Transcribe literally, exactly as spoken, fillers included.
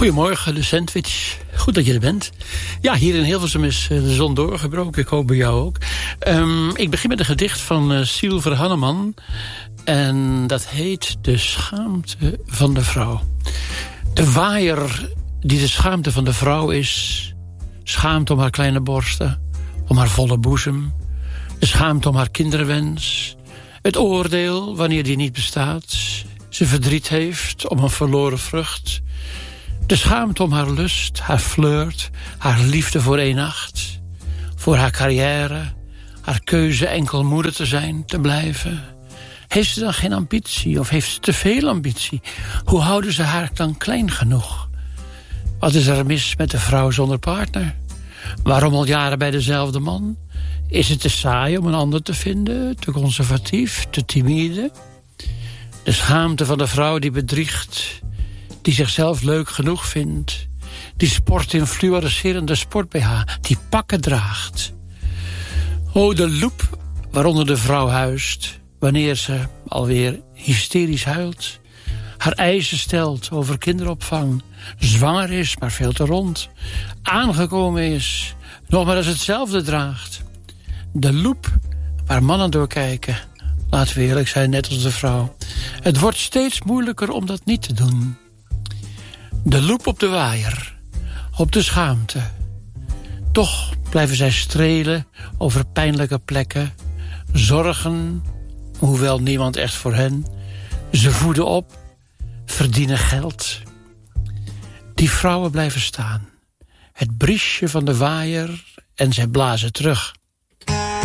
Goedemorgen, de sandwich. Goed dat je er bent. Ja, hier in Hilversum is de zon doorgebroken. Ik hoop bij jou ook. Um, ik begin met een gedicht van uh, Silver Hanneman. En dat heet De schaamte van de vrouw. De waaier die de schaamte van de vrouw is. Schaamte om haar kleine borsten. Om haar volle boezem. De schaamte om haar kinderwens. Het oordeel wanneer die niet bestaat. Ze verdriet heeft om een verloren vrucht. De schaamte om haar lust, haar flirt, haar liefde voor één nacht. Voor haar carrière, haar keuze enkel moeder te zijn, te blijven. Heeft ze dan geen ambitie of heeft ze te veel ambitie? Hoe houden ze haar dan klein genoeg? Wat is er mis met de vrouw zonder partner? Waarom al jaren bij dezelfde man? Is het te saai om een ander te vinden? Te conservatief, te timide? De schaamte van de vrouw die bedriegt, die zichzelf leuk genoeg vindt, die sport in fluorescerende sport-B H, die pakken draagt. O, de loep waaronder de vrouw huist, wanneer ze alweer hysterisch huilt, haar eisen stelt over kinderopvang, zwanger is, maar veel te rond, aangekomen is, nog maar eens hetzelfde draagt. De loep waar mannen door kijken, laten we eerlijk zijn, net als de vrouw. Het wordt steeds moeilijker om dat niet te doen. De loep op de waaier, op de schaamte. Toch blijven zij strelen over pijnlijke plekken. Zorgen, hoewel niemand echt voor hen. Ze voeden op, verdienen geld. Die vrouwen blijven staan. Het briesje van de waaier en zij blazen terug.